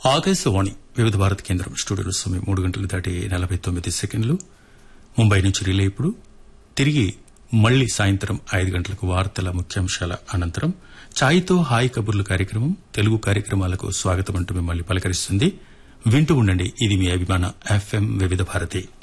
ఆకాశవాణి వివిధ భారత కేంద్రం స్టూడియోలో సమయం 3 గంటలు దాటి 49 సెకండ్లు. ముంబై నుంచి రిలే ఇప్పుడు తిరిగి మళ్లీ సాయంత్రం 5 గంటలకు వార్తల ముఖ్యాంశాల అనంతరం ఛాయ్తో హాయ్ కబుర్లు కార్యక్రమం తెలుగు కార్యక్రమాలకు స్వాగతం అంటూ మిమ్మల్ని పలకరిస్తుంది. వింటూ ఉండండి, ఇది మీ అభిమాన ఎఫ్ఎం వివిధ భారతి.